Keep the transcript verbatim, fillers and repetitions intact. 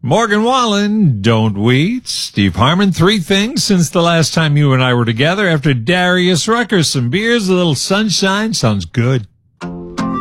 Morgan Wallen, don't we? Steve Harmon, three things since the last time you and I were together. After Darius Rucker, some beers, a little sunshine. Sounds good.